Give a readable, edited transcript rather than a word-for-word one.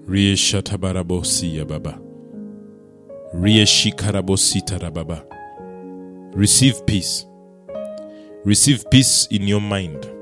Rieshatabarabosiya baba. Rieshikarabositarababa. Receive peace. Receive peace in your mind.